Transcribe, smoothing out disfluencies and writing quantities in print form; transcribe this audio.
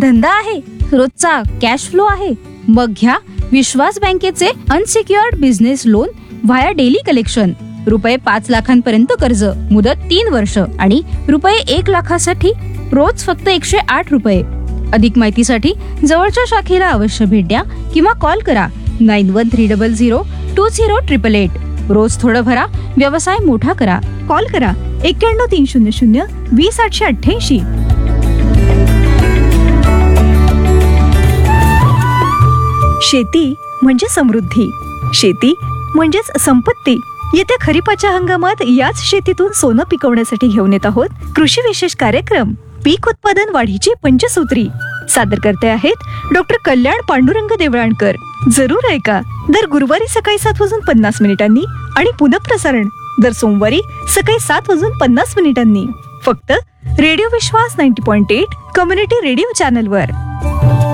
धंदा आहे, रोजचा कॅश फ्लो आहे, मग घ्या विश्वास बँकेचे unsecured business loan via daily collection. रुपये 5 लाखांपर्यंत कर्ज, मुदत 3 वर्ष आणि रुपये 1 लाखासाठी रोज फक्त 108 रुपये. अधिक माहितीसाठी जवळच्या शाखेला अवश्य भेट द्या किंवा कॉल करा 9130020888. रोज थोडं भरा, व्यवसाय मोठा करा. कॉल करा 9130020888. शेती म्हणजे समृद्धी, शेती म्हणजेच संपत्ती. येत्या खरीपाच्या हंगामात याच शेतीतून सोनं पिकवण्यासाठी घेऊन येत आहोत कृषी विशेष कार्यक्रम पीक उत्पादन वाढीची पंचसूत्री. सादर करते आहेत डॉक्टर कल्याण पांडुरंग देवळाणकर. जरूर ऐका. दर गुरुवारी सकाळी 7:50 आणि पुनःप्रसारण दर सोमवारी सकाळी 7:50 फक्त रेडिओ विश्वास 90.8 कम्युनिटी रेडिओ चॅनलवर.